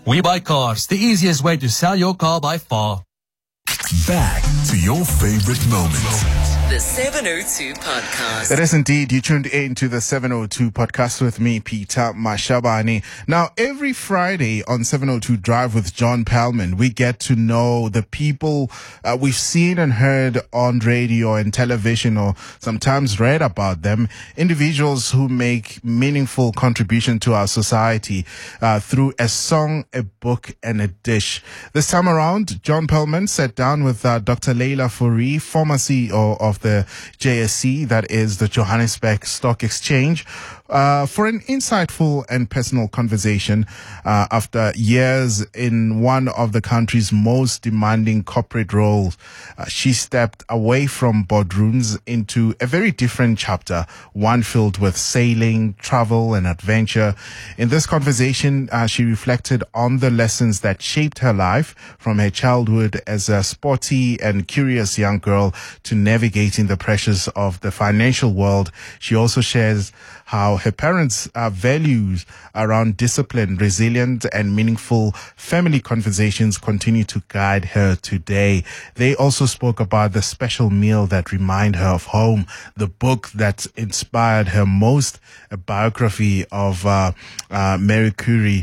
We Buy Cars, the easiest way to sell your car by far. Back to your favorite moments. The 702 Podcast. It is indeed. You tuned in to the 702 Podcast with me, Peter Mashabane. Now, every Friday on 702 Drive with John Pellman, we get to know the people we've seen and heard on radio and television, or sometimes read about them, individuals who make meaningful contribution to our society through a song, a book, and a dish. This time around, John Pellman sat down with Dr. Leila Fourie, former CEO of the JSE, that is the Johannesburg Stock Exchange, for an insightful and personal conversation after years in one of the country's most demanding corporate roles. She stepped away from boardrooms into a very different chapter, one filled with sailing, travel, and adventure. In this conversation, she reflected on the lessons that shaped her life from her childhood as a sporty and curious young girl to navigating the pressures of the financial world. She also shares how her parents' values around discipline, resilient, and meaningful family conversations continue to guide her today. They also spoke about the special meal that reminded her of home, the book that inspired her most, a biography of Marie Curie,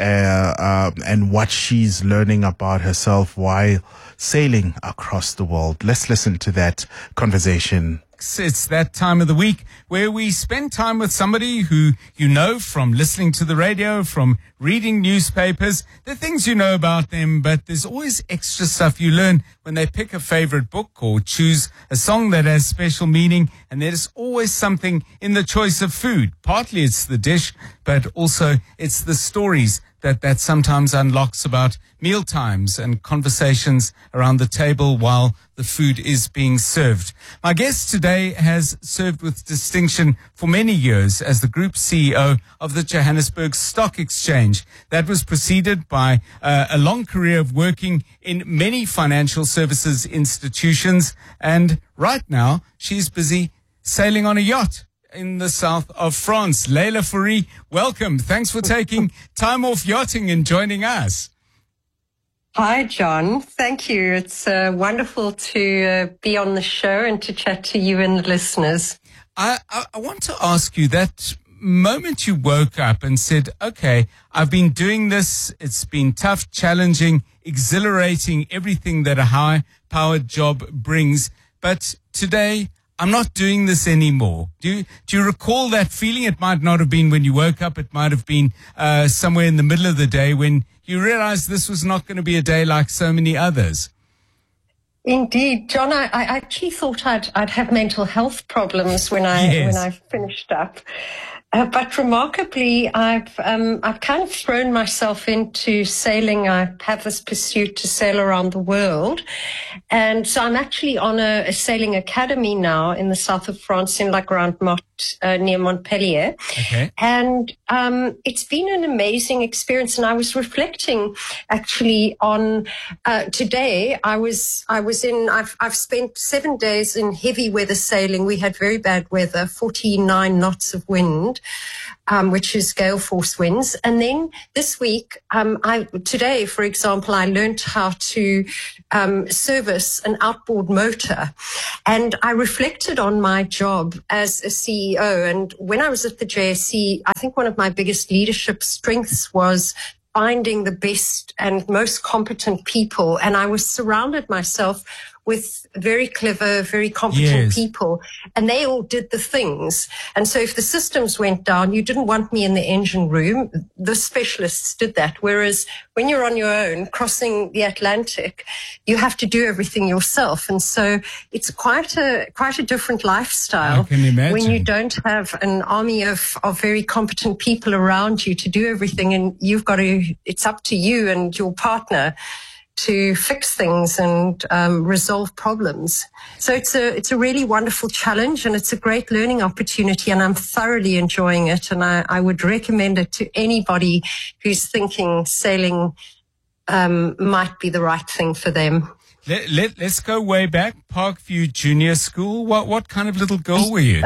and what she's learning about herself while sailing across the world. Let's listen to that conversation. It's that time of the week where we spend time with somebody who you know from listening to the radio, from reading newspapers, the things you know about them, but there's always extra stuff you learn when they pick a favorite book or choose a song that has special meaning. And there's always something in the choice of food. Partly it's the dish, but also it's the stories that sometimes unlocks about meal times and conversations around the table while the food is being served. My guest today has served with distinction for many years as the group CEO of the Johannesburg Stock Exchange. That was preceded by a long career of working in many financial services institutions. And right now, she's busy sailing on a yacht in the south of France. Leila Fourie, welcome. Thanks for taking time off yachting and joining us. Hi, John. Thank you. It's wonderful to be on the show and to chat to you and the listeners. I want to ask you, that moment you woke up and said, okay, I've been doing this. It's been tough, challenging, exhilarating, everything that a high-powered job brings. But today, I'm not doing this anymore. Do you recall that feeling? It might not have been when you woke up. It might have been somewhere in the middle of the day when you realized this was not going to be a day like so many others. Indeed, John. I actually thought I'd have mental health problems when I finished up. But remarkably, I've kind of thrown myself into sailing. I have this pursuit to sail around the world. And so I'm actually on a sailing academy now in the south of France in La Grande Motte, near Montpellier. Okay. And it's been an amazing experience. And I was reflecting actually on today. I've spent 7 days in heavy weather sailing. We had very bad weather, 49 knots of wind, which is gale force winds. And then this week, today, for example, I learned how to service an outboard motor. And I reflected on my job as a CEO. And when I was at the JSE, I think one of my biggest leadership strengths was finding the best and most competent people. And I was surrounded myself with very clever, very competent people, and they all did the things. And so if the systems went down, you didn't want me in the engine room. The specialists did that. Whereas when you're on your own crossing the Atlantic, you have to do everything yourself. And so it's quite a different lifestyle. I can imagine. When you don't have an army of very competent people around you to do everything, and it's up to you and your partner to fix things and resolve problems. So it's a really wonderful challenge, and it's a great learning opportunity, and I'm thoroughly enjoying it. And I would recommend it to anybody who's thinking sailing might be the right thing for them. Let's go way back. Parkview Junior School. What kind of little girl were you?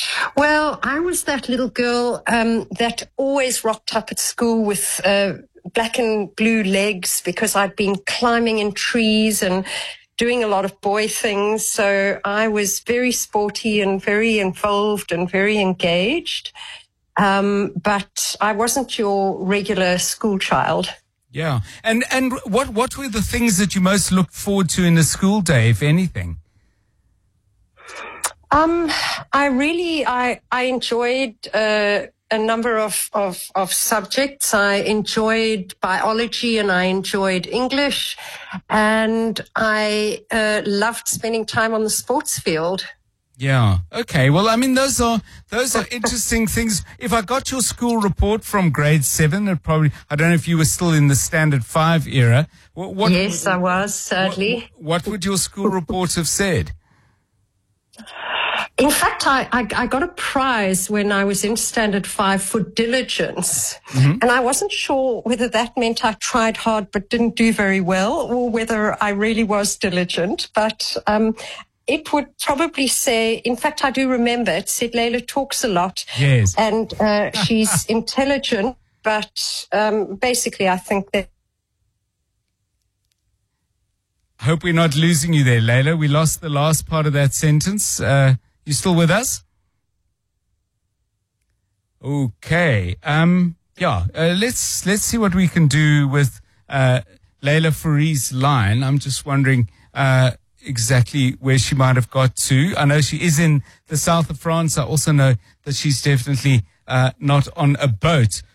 Well, I was that little girl that always rocked up at school with black and blue legs because I'd been climbing in trees and doing a lot of boy things. So I was very sporty and very involved and very engaged. But I wasn't your regular school child. Yeah. And what were the things that you most looked forward to in a school day, if anything? I enjoyed a number of subjects. I enjoyed biology and I enjoyed English, and I loved spending time on the sports field. Yeah. Okay. Well, I mean, those are interesting things. If I got your school report from grade 7, I don't know if you were still in the standard 5 era. Yes, I was, sadly. What would your school report have said? In fact, I got a prize when I was in Standard 5 for diligence. Mm-hmm. And I wasn't sure whether that meant I tried hard but didn't do very well, or whether I really was diligent. But it would probably say, in fact, I do remember, it said Layla talks a lot. Yes. And she's intelligent, but basically I think that. Hope we're not losing you there, Layla. We lost the last part of that sentence. You still with us? Okay. Let's see what we can do with Layla Foury's line. I'm just wondering exactly where she might have got to. I know she is in the south of France. I also know that she's definitely not on a boat.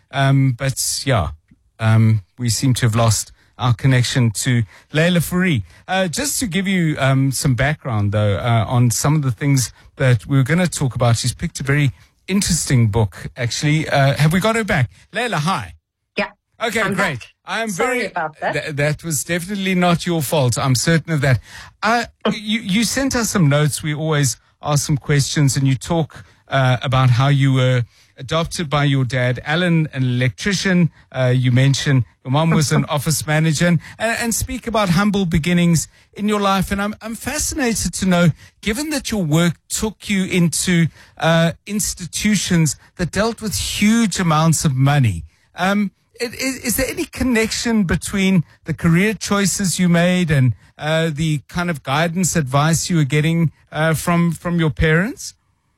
We seem to have lost our connection to Layla Foury. Just to give you some background, though, on some of the things that we were going to talk about. She's picked a very interesting book, actually. Have we got her back? Layla, hi. Yeah. Okay, I'm great. Back. I'm sorry about that. That was definitely not your fault. I'm certain of that. You sent us some notes. We always ask some questions, and you talk about how you were adopted by your dad, Alan, an electrician. You mentioned your mom was an office manager, and speak about humble beginnings in your life. And I'm fascinated to know, given that your work took you into institutions that dealt with huge amounts of money, is there any connection between the career choices you made and the kind of guidance, advice you were getting from your parents?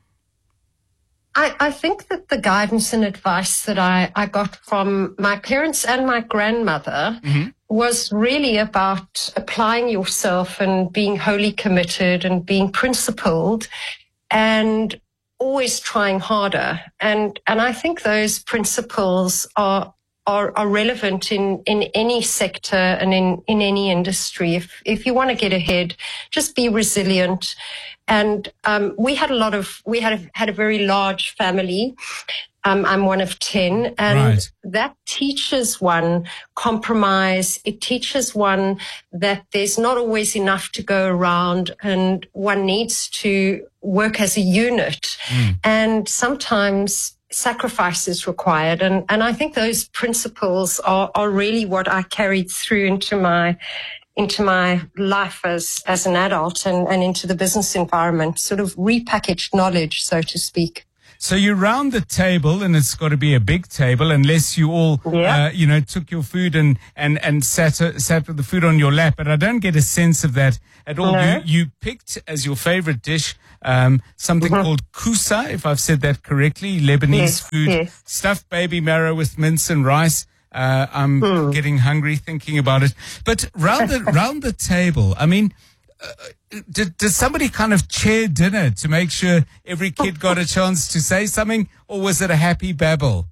I think that the guidance and advice that I got from my parents and my grandmother was really about applying yourself and being wholly committed and being principled and always trying harder. And I think those principles are relevant in any sector and in any industry. If you want to get ahead, just be resilient. And we had a very large family. I'm one of 10, and that teaches one compromise. It teaches one that there's not always enough to go around, and one needs to work as a unit. And sometimes sacrifice is required. And I think those principles are really what I carried through into my life as an adult and into the business environment, sort of repackaged knowledge, so to speak. So you're round the table, and it's got to be a big table, unless you all, took your food and sat with the food on your lap. But I don't get a sense of that at all. No. You picked as your favorite dish something called koussa, if I've said that correctly, Lebanese food, stuffed baby marrow with mince and rice. I'm getting hungry thinking about it. But round the table, I mean, did somebody kind of chair dinner to make sure every kid got a chance to say something, or was it a happy babble?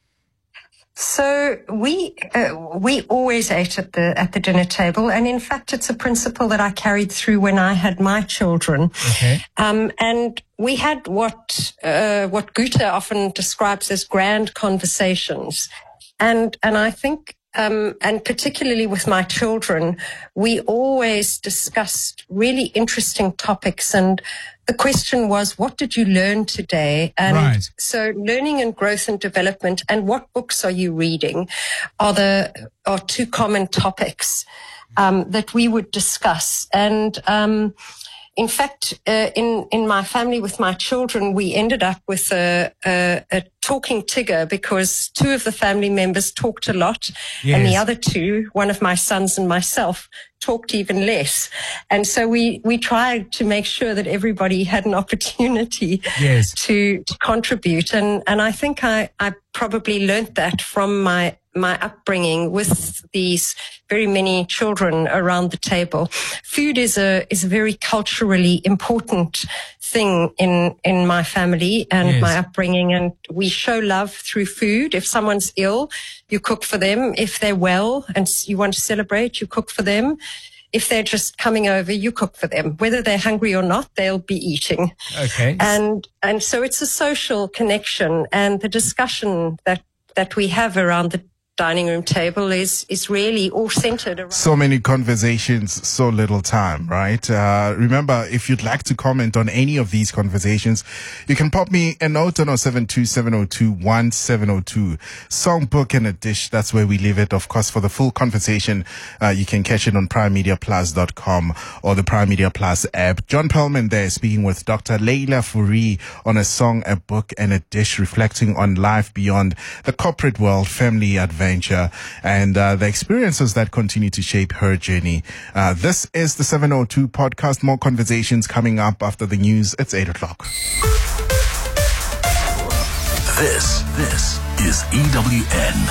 So we always ate at the dinner table, and in fact, it's a principle that I carried through when I had my children. Okay. And we had what Goethe often describes as grand conversations. And I think, and particularly with my children, we always discussed really interesting topics. And the question was, what did you learn today? And so learning and growth and development and what books are you reading are two common topics that we would discuss. And in fact, in my family with my children, we ended up with a talking Tigger because two of the family members talked a lot, and the other two, one of my sons and myself, talked even less. And so we tried to make sure that everybody had an opportunity to contribute. And I think I probably learned that from my upbringing with these very many children around the table. Food is a very culturally important thing in my family and my upbringing, and we show love through food. If someone's ill, you cook for them. If they're well and you want to celebrate, you cook for them. If they're just coming over, you cook for them. Whether they're hungry or not, they'll be eating. Okay. And so it's a social connection, and the discussion that we have around the dining room table is really all centered around. So many conversations, so little time, right? Remember, if you'd like to comment on any of these conversations, you can pop me a note on 072-702-1702. Songbook and a dish, that's where we leave it. Of course, for the full conversation, you can catch it on primemediaplus.com or the Prime Media Plus app. John Perlman there speaking with Dr. Leila Fourie on a song, a book and a dish, reflecting on life beyond the corporate world, family adventure, and the experiences that continue to shape her journey. This is the 702 podcast. More conversations coming up after the news. It's 8 o'clock. This is EWN.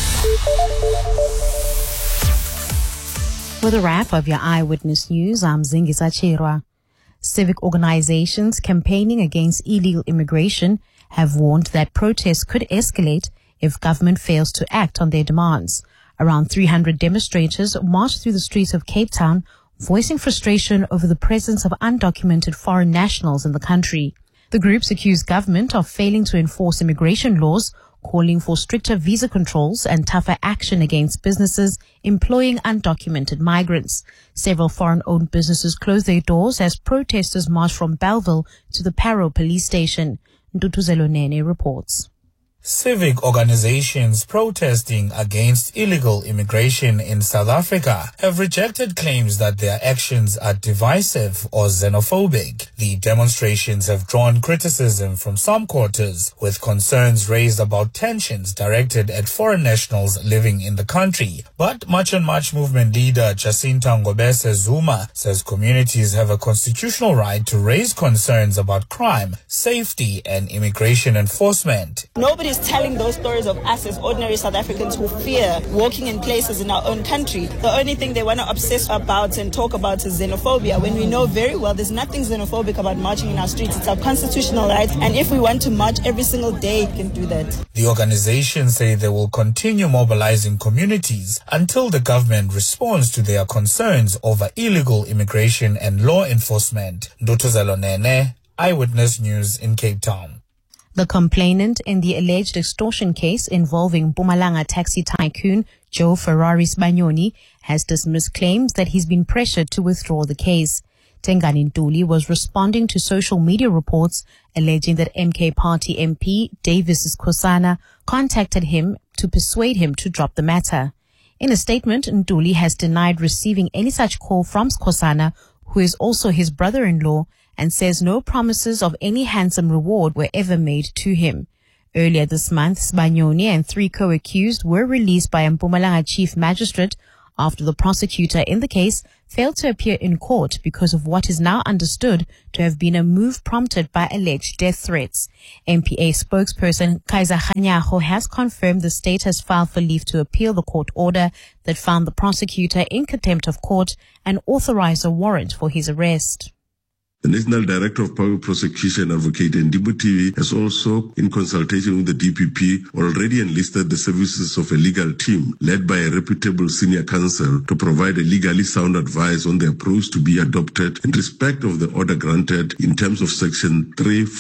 For the wrap of your Eyewitness News, I'm Zingisa Chirwa. Civic organizations campaigning against illegal immigration have warned that protests could escalate if government fails to act on their demands. Around 300 demonstrators marched through the streets of Cape Town, voicing frustration over the presence of undocumented foreign nationals in the country. The groups accused government of failing to enforce immigration laws, calling for stricter visa controls and tougher action against businesses employing undocumented migrants. Several foreign-owned businesses closed their doors as protesters marched from Bellville to the Parow police station. Ndutuzelo Nene reports. Civic organizations protesting against illegal immigration in South Africa have rejected claims that their actions are divisive or xenophobic. The demonstrations have drawn criticism from some quarters, with concerns raised about tensions directed at foreign nationals living in the country. But March on March movement leader Jacinta Ngobese Zuma says communities have a constitutional right to raise concerns about crime, safety, and immigration enforcement. Nobody is telling those stories of us as ordinary South Africans who fear walking in places in our own country. The only thing they want to obsess about and talk about is xenophobia, when we know very well there's nothing xenophobic about marching in our streets. It's our constitutional right, and if we want to march every single day, we can do that. The organizations say they will continue mobilizing communities until the government responds to their concerns over illegal immigration and law enforcement. Ndutuzelo Nene, Eyewitness News in Cape Town. The complainant in the alleged extortion case involving Mpumalanga taxi tycoon Joe Ferrari Sibanyoni has dismissed claims that he's been pressured to withdraw the case. Tengani Ntuli was responding to social media reports alleging that MK Party MP Davis Khosana contacted him to persuade him to drop the matter. In a statement, Ntuli has denied receiving any such call from Khosana, who is also his brother-in-law, and says no promises of any handsome reward were ever made to him. Earlier this month, Sibanyoni and 3 co-accused were released by Mpumalanga Chief Magistrate after the prosecutor in the case failed to appear in court because of what is now understood to have been a move prompted by alleged death threats. MPA spokesperson Kaiser Khanyaho has confirmed the state has filed for leave to appeal the court order that found the prosecutor in contempt of court and authorized a warrant for his arrest. The National Director of Public Prosecution, Advocate Ndimbu TV, has also, in consultation with the DPP, already enlisted the services of a legal team led by a reputable senior counsel to provide a legally sound advice on the approach to be adopted in respect of the order granted in terms of Section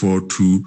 342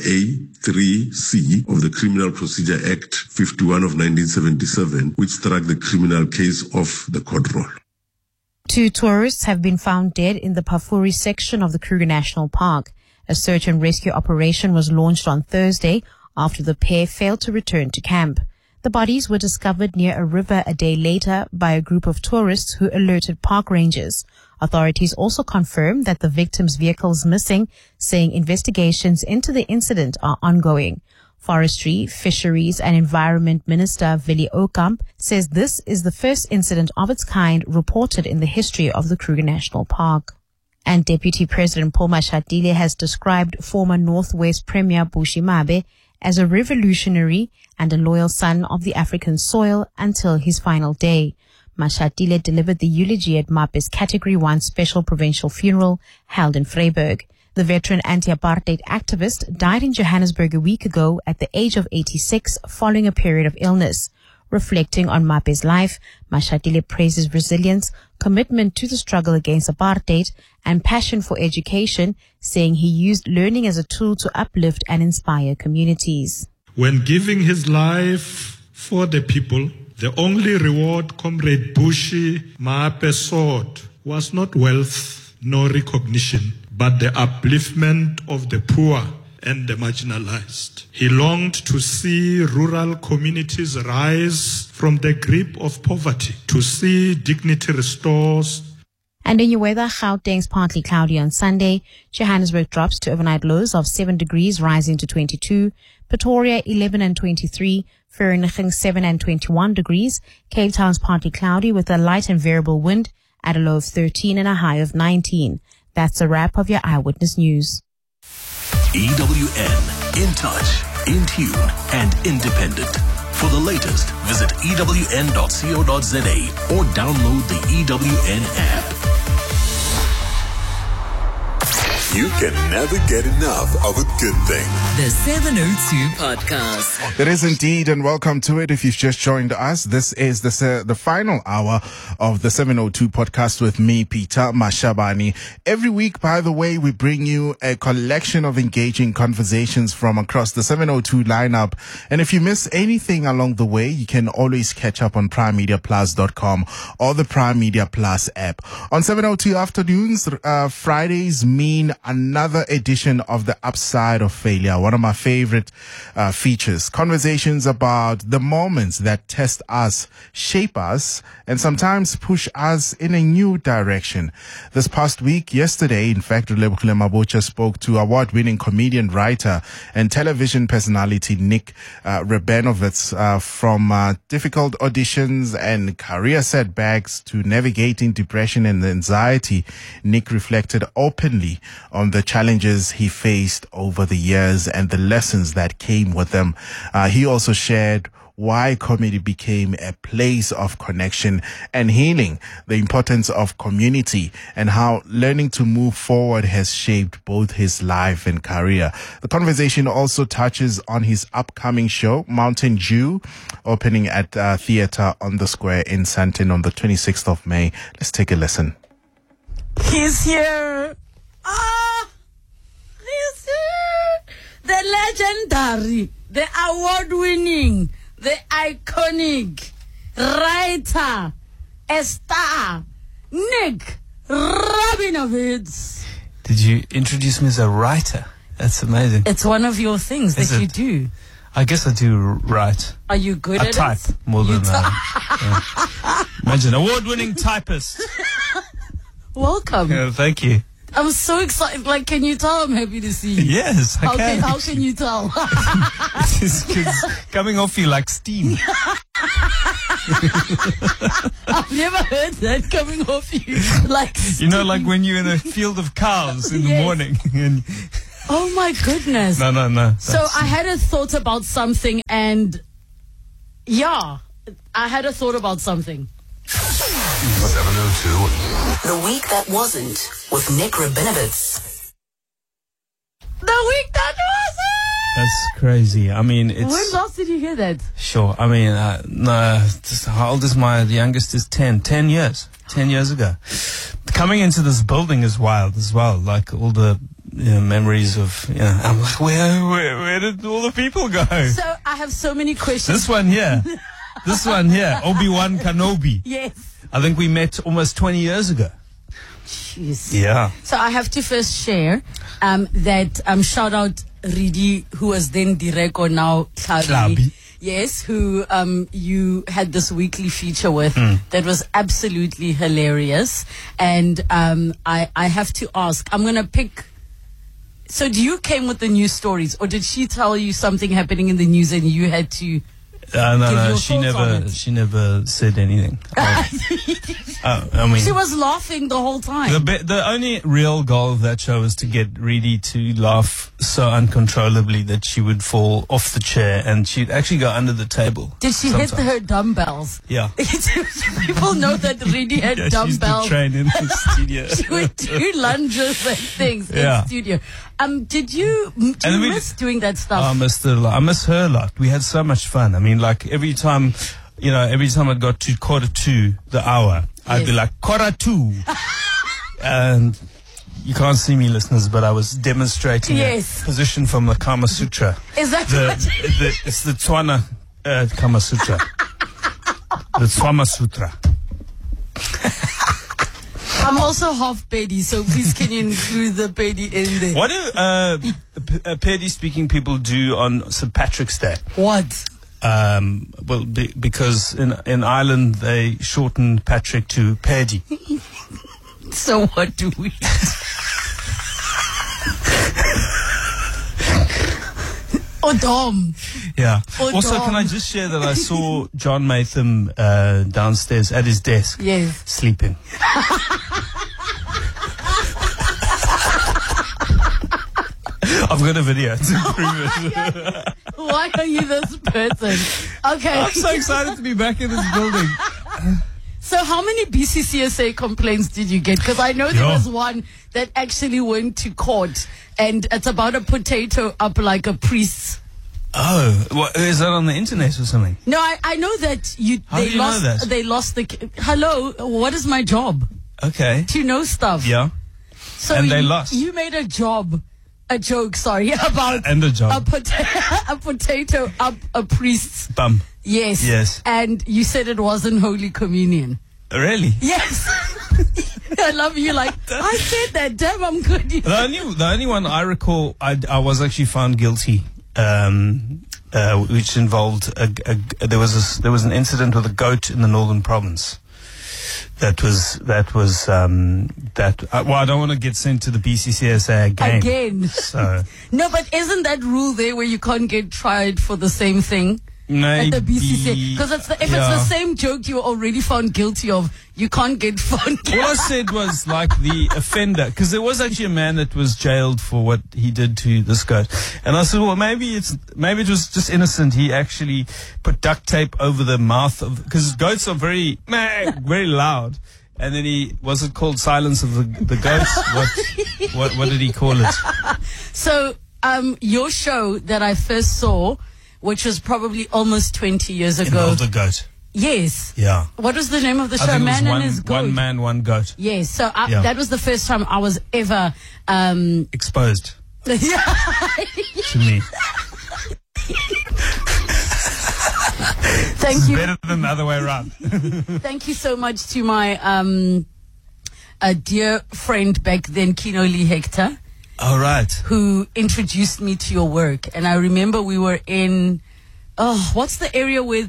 A3C of the Criminal Procedure Act 51 of 1977, which struck the criminal case off the court roll. 2 tourists have been found dead in the Pafuri section of the Kruger National Park. A search and rescue operation was launched on Thursday after the pair failed to return to camp. The bodies were discovered near a river a day later by a group of tourists who alerted park rangers. Authorities also confirmed that the victim's vehicle is missing, saying investigations into the incident are ongoing. Forestry, Fisheries and Environment Minister Willie Okamp says this is the first incident of its kind reported in the history of the Kruger National Park. And Deputy President Paul Mashatile has described former Northwest Premier Bushi Mabe as a revolutionary and a loyal son of the African soil until his final day. Mashatile delivered the eulogy at Mabe's Category 1 special provincial funeral held in Vryburg. The veteran anti-apartheid activist died in Johannesburg a week ago at the age of 86 following a period of illness. Reflecting on Mabe's life, Mashatile praised his resilience, commitment to the struggle against apartheid, and passion for education, saying he used learning as a tool to uplift and inspire communities. When giving his life for the people, the only reward Comrade Bushi Mabe sought was not wealth nor recognition, but the upliftment of the poor and the marginalized. He longed to see rural communities rise from the grip of poverty, to see dignity restored. And in your weather, Gauteng's partly cloudy on Sunday. Johannesburg drops to overnight lows of 7 degrees, rising to 22. Pretoria 11 and 23. Vereeniging 7 and 21 degrees. Cape Town's partly cloudy with a light and variable wind at a low of 13 and a high of 19. That's a wrap of your Eyewitness News. EWN, in touch, in tune, and independent. For the latest, visit ewn.co.za or download the EWN app. You can never get enough of a good thing. The 702 Podcast. It is indeed, and welcome to it. If you've just joined us, this is the final hour of the 702 Podcast with me, Peter Mashabane. Every week, by the way, we bring you a collection of engaging conversations from across the 702 lineup. And if you miss anything along the way, you can always catch up on primemediaplus.com or the Prime Media Plus app. On 702 afternoons, Fridays mean another edition of The Upside of Failure, one of my favorite features. Conversations about the moments that test us, shape us, and sometimes push us in a new direction. This past week, yesterday, in fact, Relebogile Mabotja spoke to award-winning comedian, writer, and television personality Nick Rebenovitz from difficult auditions and career setbacks to navigating depression and anxiety. Nick reflected openly on the challenges he faced over the years and the lessons that came with them. He also shared why comedy became a place of connection and healing, the importance of community, and how learning to move forward has shaped both his life and career. The conversation also touches on his upcoming show, Mountain Dew, opening at Theatre on the Square in Sandton on the 26th of May. Let's take a listen. He's here. He's here. The legendary, the award-winning, the iconic writer, a star, Nick Rebenovitz. Did you introduce me as a writer? That's amazing. It's one of your things that you do. I guess I do write. Are you good at it? I type more than that. Imagine, award-winning typist. Welcome. Thank you. I'm so excited. Like, can you tell I'm happy to see you? Yes, I can. How can you tell? It's coming off you like steam. I've never heard that coming off you like steam. You know, like when you're in a field of cows in the morning. And oh my goodness. No. So I had a thought about something and I had a thought about something. 702. The week that wasn't with Nick Rebenovitz. The week that wasn't! That's crazy. I mean, it's... When last did you hear that? Sure. I mean, no. How old is the youngest is 10. 10 years. 10 years ago. Coming into this building is wild as well. Like all the memories of, I'm like, where did all the people go? So I have so many questions. This one here. Obi-Wan Kenobi. Yes. I think we met almost 20 years ago. Jeez. Yeah. So I have to first share that shout out Ridi, who was then Direko, now Klabi. Yes, who you had this weekly feature with that was absolutely hilarious. And I have to ask, I'm going to pick. So do you came with the news stories, or did she tell you something happening in the news and you had to? No, she never said anything. I mean, she was laughing the whole time. The only real goal of that show was to get Reedy to laugh so uncontrollably that she would fall off the chair and she'd actually go under the table. Did she hit her dumbbells? Yeah. People know that Reedy had dumbbells. She used to train in the studio. She would do lunges and things in studio. Did you miss doing that stuff? I miss her a lot. We had so much fun. I mean, like every time I got to 1:45 the hour, I'd be like 1:45. And you can't see me, listeners, but I was demonstrating a position from the Kama Sutra. Is that it's the Tswana Kama Sutra. The Tswana Sutra. I'm also half Pedi, so please can you include the Pedi in there? What do Pedi-speaking people do on St. Patrick's Day? What? Well, because in Ireland they shorten Patrick to Paddy. So what do we? Dom. Yeah. Also, can I just share that I saw John Matham downstairs at his desk, sleeping. I've got a video to prove it. Why are you this person? Okay. I'm so excited to be back in this building. So how many BCCSA complaints did you get? Because I know there was one that actually went to court, and it's about a potato up like a priest's. Oh, what, is that on the internet or something? No, I know that they lost the. Hello, what is my job? Okay. To know stuff. Yeah. So and they lost. You made a joke, about and a job. A potato up a priest's bum. Yes. Yes. And you said it wasn't Holy Communion. Really? Yes. I love you. Like, I said that. Damn, I'm good. The only one I recall, I was actually found guilty, which involved there was an incident with a goat in the Northern Province. Well, I don't want to get sent to the BCCSA again. So. No, but isn't that rule there where you can't get tried for the same thing? Maybe. At the BCCSA? Because if it's the same joke you were already found guilty of, you can't get found guilty. All I said was like the offender, because there was actually a man that was jailed for what he did to this goat. And I said, well, maybe it was just innocent. He actually put duct tape over the mouth of, because goats are very, very loud. And then was it called Silence of the Goats? What did he call it? So, your show that I first saw, which was probably almost 20 years ago. Involved a goat. Yes. Yeah. What was the name of the show? I think Man and His Goat. One Man, One Goat. Yes. So that was the first time I was ever exposed. To me. Thank you. Better than the other way around. Thank you so much to my a dear friend back then, Kino Lee Hector. All right. Who introduced me to your work. And I remember we were in, what's the area where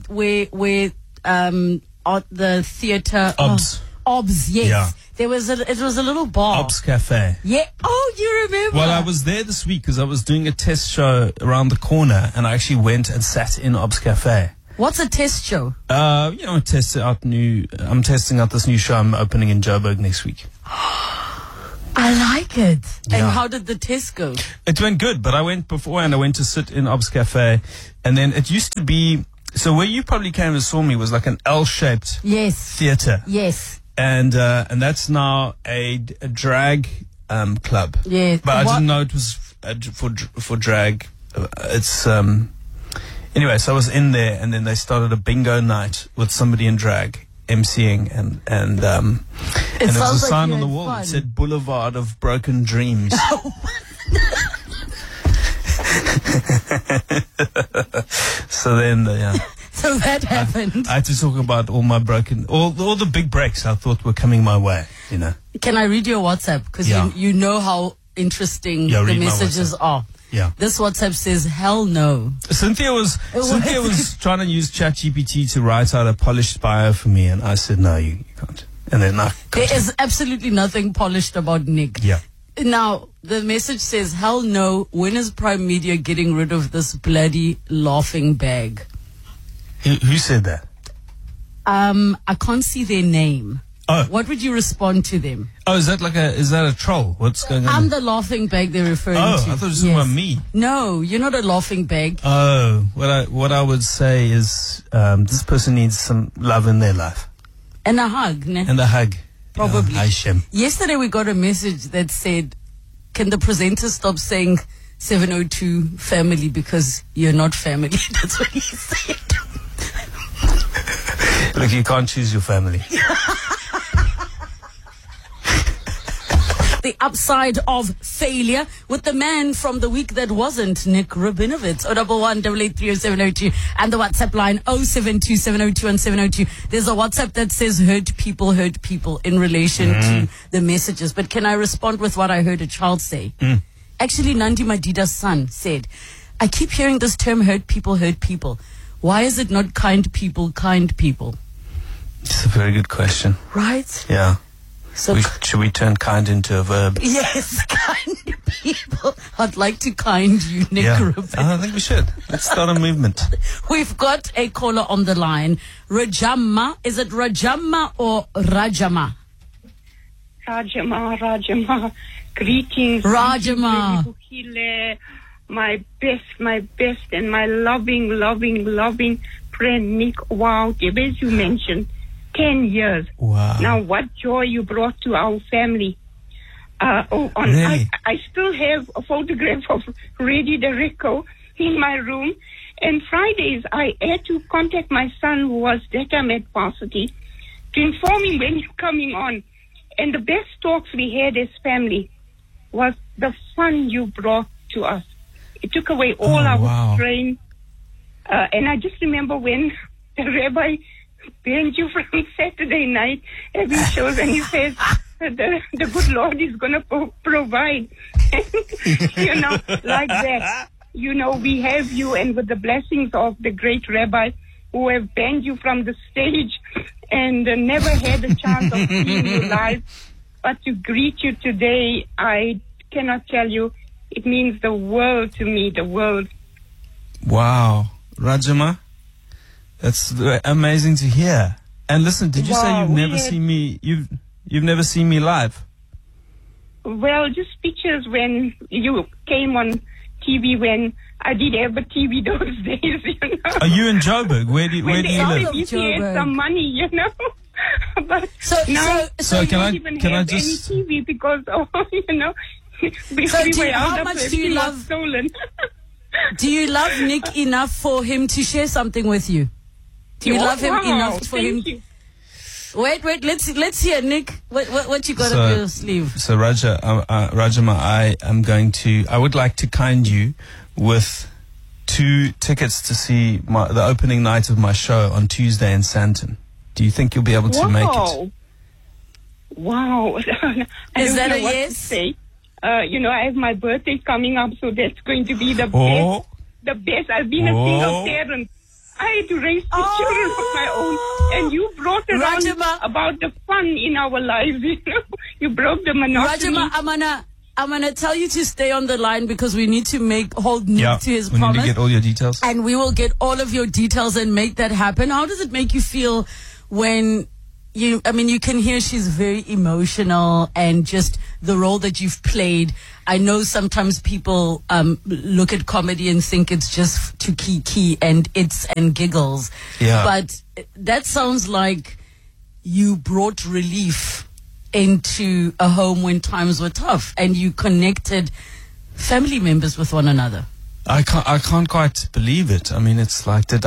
the theater? Obs. Obs, yes. Yeah. It was a little bar. Obs Cafe. Yeah. Oh, you remember? Well, I was there this week because I was doing a test show around the corner and I actually went and sat in Obs Cafe. What's a test show? I'm testing out this new show I'm opening in Joburg next week. I like it. Yeah. And how did the test go? It went good, but I went beforehand. I went to sit in Obs Cafe, and then it used to be, so where you probably came and saw me was like an L-shaped theater. Yes. And that's now a drag club. Yeah. But I didn't know it was for drag. It's anyway. So I was in there, and then they started a bingo night with somebody in drag emceeing, and there was a sign on the wall that said "Boulevard of Broken Dreams." So then, so that happened. I had to talk about all the big breaks I thought were coming my way. Can I read your WhatsApp? Because you know how interesting the messages are. Yeah. This WhatsApp says, hell no. Cynthia was trying to use ChatGPT to write out a polished bio for me, and I said, no, you can't. And then there is absolutely nothing polished about Nick. Yeah. Now, the message says, hell no, when is Prime Media getting rid of this bloody laughing bag? Who said that? I can't see their name. Oh. What would you respond to them? Oh, is that a troll? What's going on? I'm the laughing bag they're referring to. Oh, I thought it was talking about me. No, you're not a laughing bag. Oh, what I would say is this person needs some love in their life. And a hug, ne? And a hug. Probably. Hi, Shem. Yesterday we got a message that said, can the presenter stop saying 702 family because you're not family? That's what he said. Look, you can't choose your family. The upside of failure with the man from the week that wasn't, Nick Rabinovitz. 011-883-0702 and the WhatsApp line 072-702-1702. There's a WhatsApp that says hurt people in relation to the messages. But can I respond with what I heard a child say? Actually, Nandi Madida's son said, I keep hearing this term hurt people. Why is it not kind people? It's a very good question. Right? Yeah. So should we turn kind into a verb? Yes, kind people. I'd like to kind you, Nick Rubin. I think we should. Let's start a movement. We've got a caller on the line. Rajama. Is it Rajama or Rajama? Rajama. Greetings. Rajama. My best, and my loving friend Nick. Wow, as you mentioned, 10 years. Wow. Now, what joy you brought to our family. Really? I still have a photograph of Reddy Derrico in my room. And Fridays, I had to contact my son, who was Data Med Varsity, to inform him when you're coming on. And the best talks we had as family was the fun you brought to us. It took away all our strain. And I just remember when the rabbi banned you from Saturday night having shows, and he says the good Lord is going to provide. You know, like that. You know, we have you, and with the blessings of the great rabbi who have banned you from the stage and never had a chance of seeing you live. But to greet you today, I cannot tell you, it means the world to me, the world. Wow. Rajama, that's amazing to hear. And listen, did you say you've never seen me? You've never seen me live? Well, just pictures when you came on TV, when I did have a TV those days. You know. Are you in Joburg? Where do you live? You had some money, you know. But so can I any TV because you know. How much do you love? Stolen. Do you love Nick enough for him to share something with you? Do you love him enough for him? Wait, let's hear, Nick. What you got up your sleeve? So Rajama, I would like to kind you with 2 tickets to see the opening night of my show on Tuesday in Sandton. Do you think you'll be able to make it? Wow. Is that a yes? You know, I have my birthday coming up, so that's going to be the best. The best. I've been a single parent. I had to raise 2 children of my own, and you brought around about the fun in our lives. You know, you broke the monotony. Rajama, I'm gonna tell you to stay on the line because we need to hold Nick to his promise. We need to get all your details, and we will get all of your details and make that happen. How does it make you feel when you can hear she's very emotional, and just the role that you've played? I know sometimes people look at comedy and think it's just to kiki and it's and giggles. Yeah. But that sounds like you brought relief into a home when times were tough, and you connected family members with one another. I can't quite believe it. I mean, it's like, how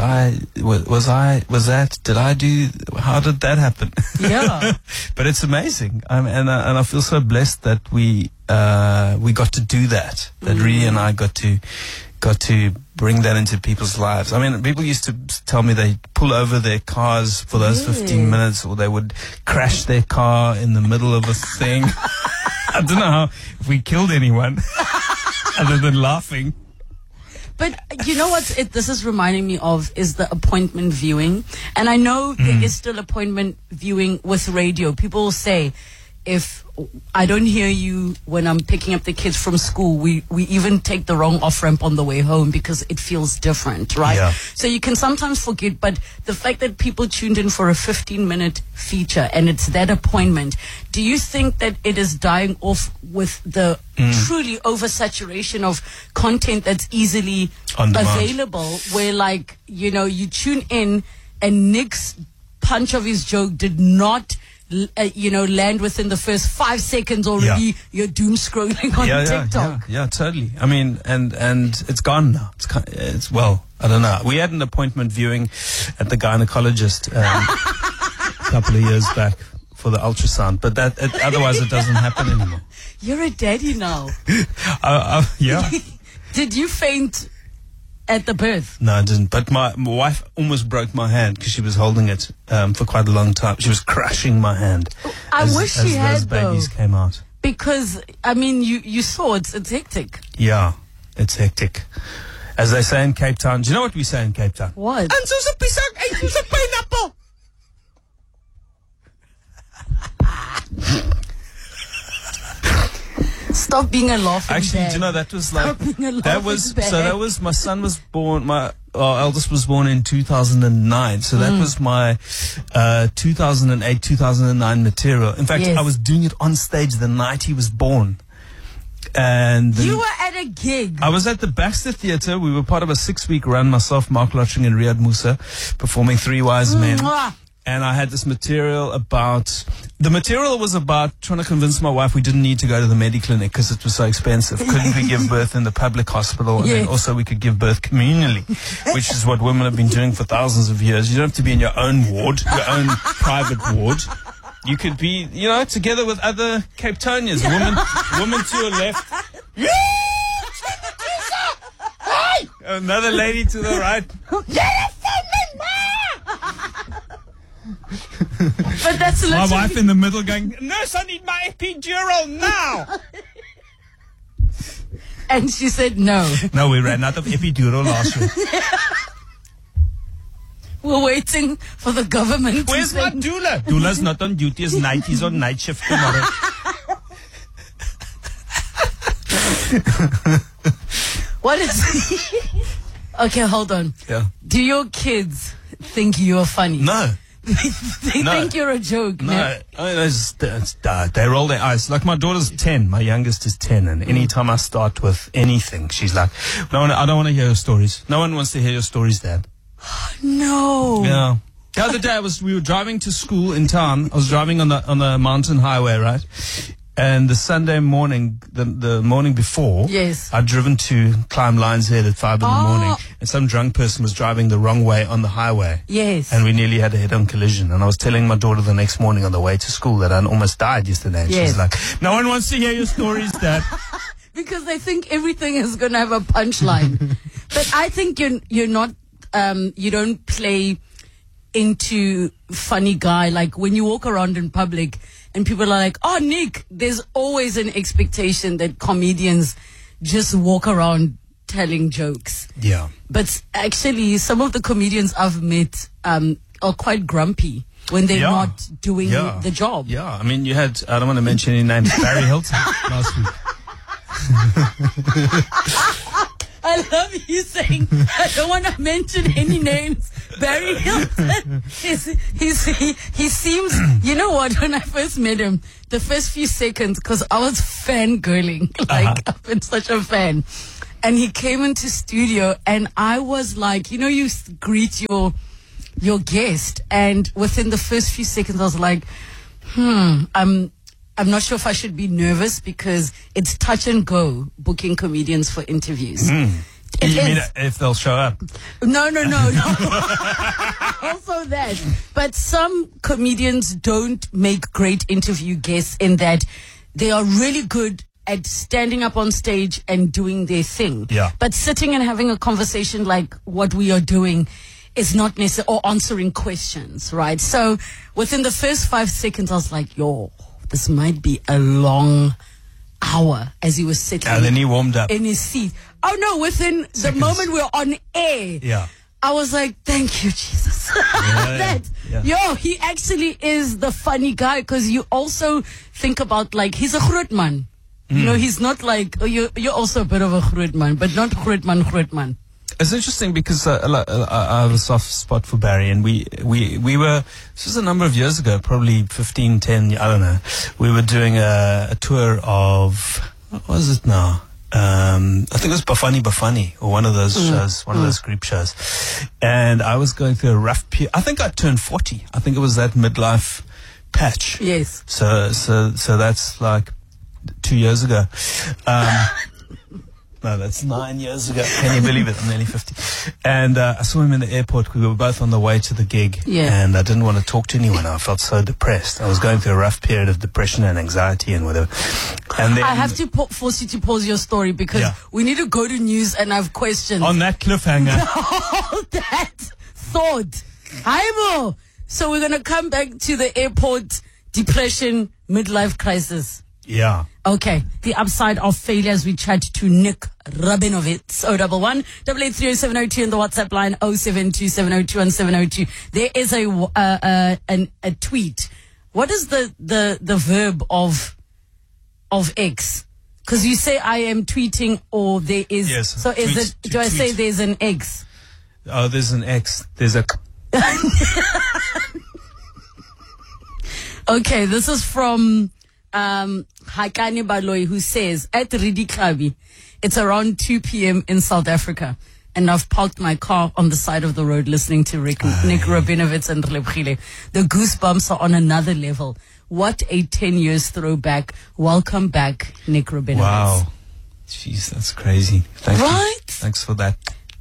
did that happen? Yeah. But it's amazing. And I feel so blessed that we got to do that. That Ree and I got to bring that into people's lives. I mean, people used to tell me they pull over their cars for those 15 minutes, or they would crash their car in the middle of a thing. I don't know if we killed anyone. other than laughing. But you know what this is reminding me of is the appointment viewing. And I know there is still appointment viewing with radio. People will say, if I don't hear you when I'm picking up the kids from school, we even take the wrong off-ramp on the way home because it feels different, right? Yeah. So you can sometimes forget, but the fact that people tuned in for a 15-minute feature and it's that appointment, do you think that it is dying off with the truly oversaturation of content that's easily available, where like, you know, you tune in and Nick's punch of his joke did not land within the first 5 seconds already. You're doom scrolling on TikTok. Yeah, totally. I mean, and it's gone now. It's well, I don't know. We had an appointment viewing at the gynecologist a couple of years back for the ultrasound, but otherwise it doesn't happen anymore. You're a daddy now. Yeah. Did you faint at the birth? No, I didn't. But my wife almost broke my hand because she was holding it for quite a long time. She was crushing my hand. I wish she had, those babies came out. Because, I mean, you saw it's hectic. Yeah, it's hectic. As they say in Cape Town. Do you know what we say in Cape Town? What? And so's a pisang, and so's a pineapple. Stop being a laughing Actually, bag. do you know, that was like, that was my son was born, our eldest was born in 2009. So that was my 2008, 2009 material. In fact, I was doing it on stage the night he was born. And you were at a gig. I was at the Baxter Theatre. We were part of a 6-week run, myself, Mark Lottering and Riyad Musa, performing Three Wise Men. And I had this material the material was about trying to convince my wife we didn't need to go to the Mediclinic because it was so expensive. Couldn't we give birth in the public hospital? And then also we could give birth communally, which is what women have been doing for thousands of years. You don't have to be in your own ward, your own private ward. You could be, together with other Cape Townians. Woman to your left. Another lady to the right. But that's literally... My wife in the middle going, nurse, I need my epidural now. And she said no. No, we ran out of epidural last week. We're waiting for the government. Where's my doula? Doula's not on duty. It's night. He's on night shift tomorrow. What is... Okay, hold on. Yeah. Do your kids think you're funny? No. They think you're a joke. No, they roll their eyes. Like my daughter's 10, my youngest is 10, and anytime I start with anything, she's like, "No, I don't want to hear your stories. No one wants to hear your stories, Dad." No. Yeah. The other day we were driving to school in town. I was driving on the mountain highway, right? And the Sunday morning, the morning before, I'd driven to climb Lions Head at 5 in the morning, and some drunk person was driving the wrong way on the highway. Yes. And we nearly had a head-on collision. And I was telling my daughter the next morning on the way to school that I almost died yesterday. And she's like, "No one wants to hear your stories, Dad." Because they think everything is going to have a punchline. But I think you're not, you don't play into funny guy. Like when you walk around in public, and people are like, "Oh, Nick," there's always an expectation that comedians just walk around telling jokes. Yeah. But actually, some of the comedians I've met are quite grumpy when they're not doing the job. Yeah. I mean, you had, I don't want to mention any names, Barry Hilton last week. I love you saying, I don't want to mention any names. Barry Hilton, he seems, you know what, when I first met him, the first few seconds, because I was fangirling, I've been such a fan. And he came into studio and I was like, you greet your guest, and within the first few seconds I was like, I'm not sure if I should be nervous because it's touch and go booking comedians for interviews. You mean if they'll show up? No. Also that. But some comedians don't make great interview guests in that they are really good at standing up on stage and doing their thing. Yeah. But sitting and having a conversation like what we are doing is not necessary, or answering questions, right? So within the first 5 seconds, I was like, this might be a long hour as he was sitting. And then he warmed up in his seat. Oh no! Within the moment we were on air, yeah, I was like, "Thank you, Jesus." He actually is the funny guy, because you also think about, like, he's a groot man. You know, he's not like you're also a bit of a groot man, but not groot man. It's interesting because I have a soft spot for Barry, and we were, this was a number of years ago, probably 15, 10, I don't know. We were doing a tour of, what was it now? I think it was Bafani, or one of those shows, one of those group shows. And I was going through a rough period. I think I turned 40. I think it was that midlife patch. Yes. So that's like 2 years ago. No, that's 9 years ago. Can you believe it? I'm nearly 50. And I saw him in the airport. We were both on the way to the gig. Yeah. And I didn't want to talk to anyone. I felt so depressed. I was going through a rough period of depression and anxiety and whatever. And then I have to force you to pause your story, because we need to go to news and I have questions. On that cliffhanger. All that thought. Hi, So we're going to come back to the airport depression, midlife crisis. Yeah. Okay. The upside of failure, as we chat to Nick Rabinovitz. 011-883-0702 and the WhatsApp line 072-702-1702. There is a tweet. What is the verb of X? Because you say I am tweeting, or there is. Yes. So is it? Do I say there's an X? Oh, there's an X. There's a. Okay. This is from Hakani Baloy, who says, at Ridi Klabi, it's around 2 p.m. in South Africa, and I've parked my car on the side of the road listening to Nick Rabinovitz and Rebkhile. The goosebumps are on another level. What a 10 years throwback. Welcome back, Nick Rabinovitz. Wow. Jeez, that's crazy. Thank you. Thanks for that.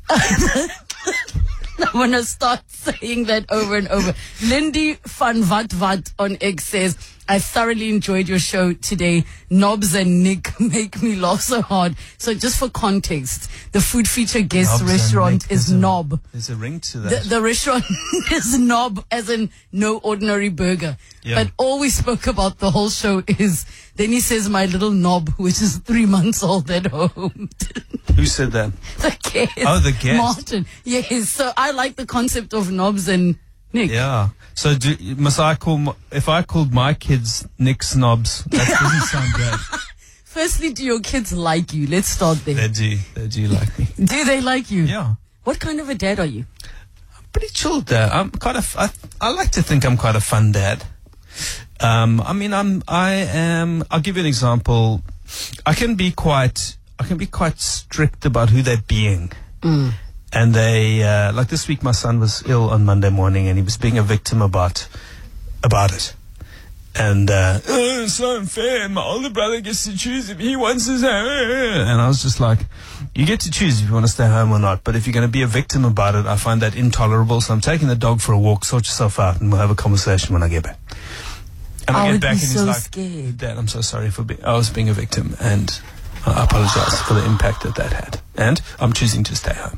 I'm going to start saying that over and over. Lindy van Vat on X says, I thoroughly enjoyed your show today. Nobs and Nick make me laugh so hard. So just for context, the food feature guest Nobs restaurant is Nob. There's a ring to that. The restaurant is Nob, as in no ordinary burger. Yeah. But all we spoke about the whole show is, then he says, my little Nob, which is 3 months old at home. Who said that? The guest. Oh, the guest. Martin. Yes. So I like the concept of Nobs and Nick. Yeah. So if I called my kids Nick Snobs, that doesn't sound great. Firstly, do your kids like you? Let's start there. They do like me. Do they like you? Yeah. What kind of a dad are you? I'm pretty chilled dad. I like to think I'm quite a fun dad. I'll give you an example. I can be quite strict about who they're being. And they, like this week, my son was ill on Monday morning, and he was being a victim about it. And, it's so unfair. My older brother gets to choose if he wants to. And I was just like, you get to choose if you want to stay home or not. But if you're going to be a victim about it, I find that intolerable. So I'm taking the dog for a walk. Sort yourself out, and we'll have a conversation when I get back. And I get back, and he's like, scared. Dad, I'm so sorry I was being a victim, and I apologize for the impact that had. And I'm choosing to stay home.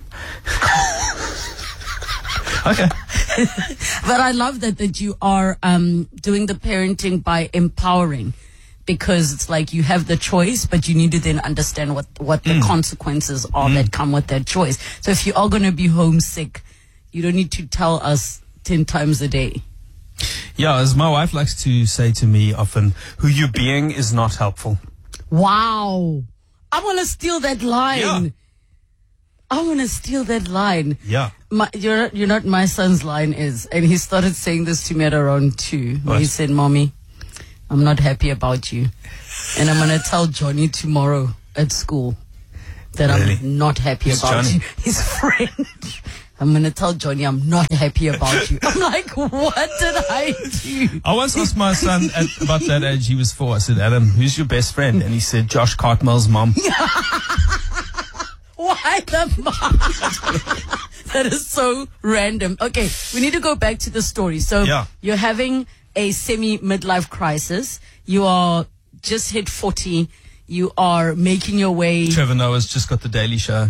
Okay. But I love that you are doing the parenting by empowering, because it's like you have the choice, but you need to then understand what the consequences are that come with that choice. So if you are going to be homesick, you don't need to tell us 10 times a day. Yeah, as my wife likes to say to me often, who you're being is not helpful. Wow. I'm going to steal that line. Yeah. I want to steal that line. Yeah. You know what my son's line is? And he started saying this to me at around 2. Where he said, Mommy, I'm not happy about you. And I'm going to tell Johnny tomorrow at school that I'm not happy about Johnny? you. His friend. I'm going to tell Johnny I'm not happy about you. I'm like, what did I do? I once asked my son at about that age, he was 4. I said, Adam, who's your best friend? And he said, Josh Cartmell's mom. Why the mom? That is so random. Okay, we need to go back to the story. So you're having a semi-midlife crisis. You are just hit 40. You are making your way. Trevor Noah's just got the Daily Show.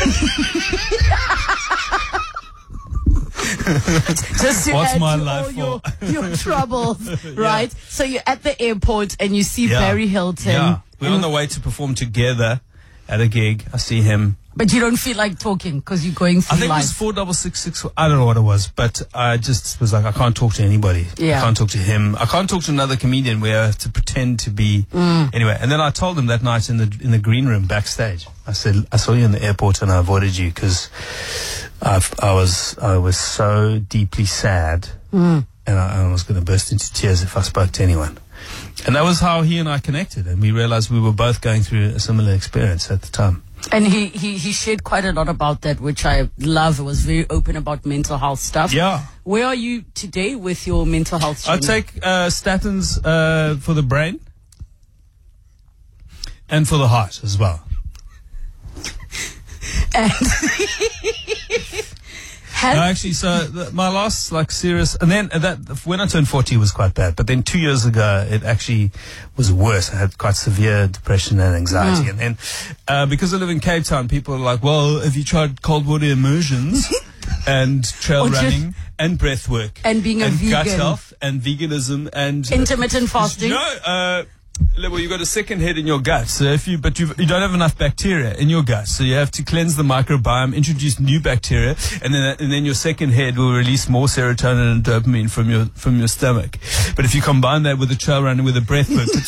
Just to What's add my to life all your troubles, right? So you're at the airport and you see Barry Hilton We're on the way to perform together at a gig. I see him. But you don't feel like talking because you're going through I think life. it was 4666. I don't know what it was, but I just was like, I can't talk to anybody. Yeah. I can't talk to him. I can't talk to another comedian where I have to pretend to be. Anyway, and then I told him that night in the green room backstage. I said, I saw you in the airport and I avoided you because I was so deeply sad and I was going to burst into tears if I spoke to anyone. And that was how he and I connected, and we realized we were both going through a similar experience at the time. And he shared quite a lot about that, which I love. It was very open about mental health stuff. Yeah. Where are you today with your mental health journey? I take statins for the brain and for the heart as well. And no, actually, so my last serious, and then when I turned 40 it was quite bad, but then 2 years ago it actually was worse. I had quite severe depression and anxiety, and then because I live in Cape Town, people are like, well, have you tried cold water immersions and trail running and breath work and being a vegan, gut health and veganism and intermittent fasting? No, well, you've got a second head in your gut, so you don't have enough bacteria in your gut, so you have to cleanse the microbiome, introduce new bacteria, and then your second head will release more serotonin and dopamine from your stomach. But if you combine that with a trail running with a breath work, with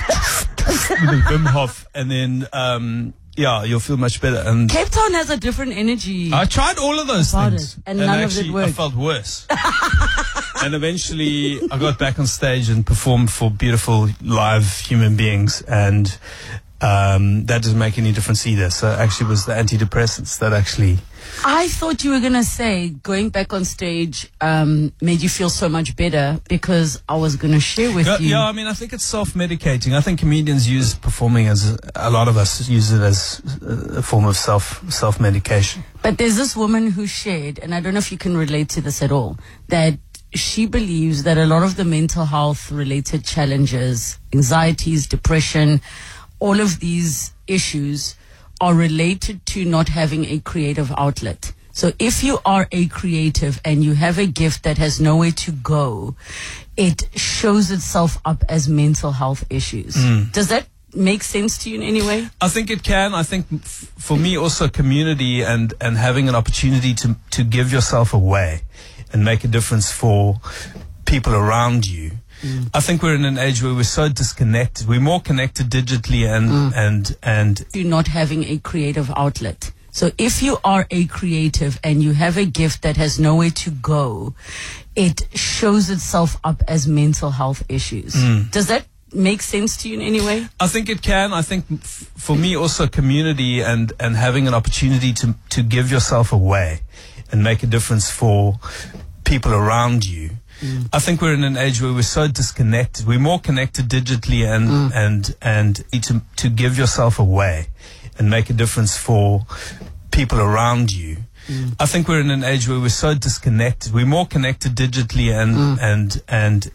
a Wim Hof, and then you'll feel much better. And Cape Town has a different energy. I tried all of those things, and none actually, of it worked. I felt worse. And eventually I got back on stage and performed for beautiful live human beings, and that doesn't make any difference either. So actually it was the antidepressants that actually... I thought you were going to say going back on stage made you feel so much better, because I was going to share with you. Yeah, I mean, I think it's self-medicating. I think comedians use performing a lot of us use it as a form of self-medication. But there's this woman who shared, and I don't know if you can relate to this at all, that she believes that a lot of the mental health related challenges, anxieties, depression, all of these issues are related to not having a creative outlet. So if you are a creative and you have a gift that has nowhere to go, it shows itself up as mental health issues. Does that make sense to you in any way? I think it can. I think for me also community and having an opportunity to give yourself away and make a difference for people around you. I think we're in an age where we're so disconnected. We're more connected digitally and you're not having a creative outlet. So if you are a creative and you have a gift that has nowhere to go, it shows itself up as mental health issues. Does that make sense to you in any way? I think it can. I think for me also community and having an opportunity to give yourself away and make a difference for people around you. I think we're in an age where we're so disconnected. We're more connected digitally and to give yourself away and make a difference for people around you. I think we're in an age where we're so disconnected. We're more connected digitally and